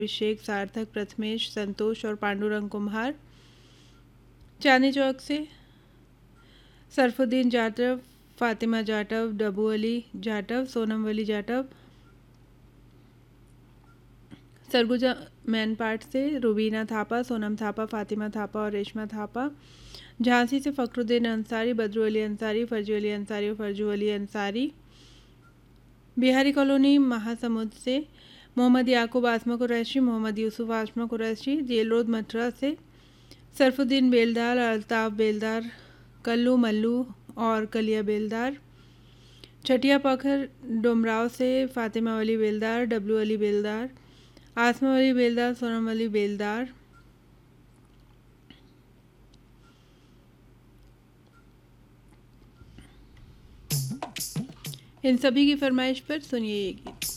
अभिषेक, सार्थक, प्रथमेश, संतोष और पांडुरंग कुम्हार। चांदनी चौक से सरफुद्दीन जाटव, फातिमा जाटव, डबू अली जाटव, सोनम वली जाटव। सरगुजा मैनपाट से रुबीना थापा, सोनम थापा, फातिमा थापा और रेशमा थापा। झांसी से फखरुद्दीन अंसारी, बदरू अली अंसारी, फर्जू अली अंसारी और फर्जू अली अंसारी। बिहारी कॉलोनी महासमुंद से मोहम्मद याकूब आसमा कुरैशी, मोहम्मद यूसुफ आसमा कुरैशी। जेल रोड मथुरा से सरफुद्दीन बेलदार, अल्ताफ बेलदार, कल्लू मल्लू और कलिया बेलदार। छटिया पखर डुमराव से फातिमा वली बेलदार, डब्लू अली बेलदार, आसमा वली बेलदार, सोनम वली बेलदार। इन सभी की फरमाइश पर सुनिए ये गीत।